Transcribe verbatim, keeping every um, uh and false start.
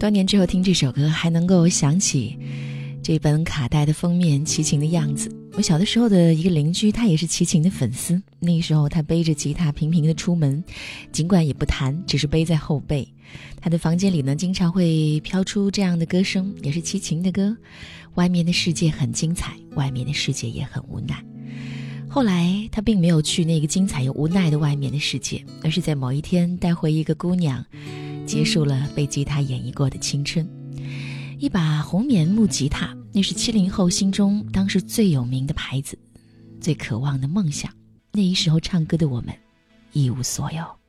多年之后听这首歌，还能够想起这本卡带的封面齐秦的样子。我小的时候的一个邻居，他也是齐秦的粉丝。那时候他背着吉他频频的出门，尽管也不弹，只是背在后背。他的房间里呢，经常会飘出这样的歌声，也是齐秦的歌。外面的世界很精彩，外面的世界也很无奈。后来他并没有去那个精彩又无奈的外面的世界，而是在某一天带回一个姑娘，结束了被吉他演绎过的青春。一把红棉木吉他，那是七零后心中当时最有名的牌子，最渴望的梦想。那一时候唱歌的我们一无所有。